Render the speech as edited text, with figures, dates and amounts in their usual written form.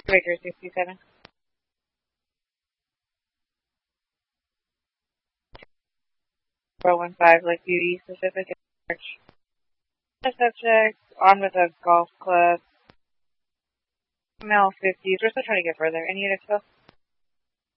Breaker 67. Row 15, Lake Beauty, specific search. The subject on with a golf club. Male 50s. We're still trying to get further. Any units still?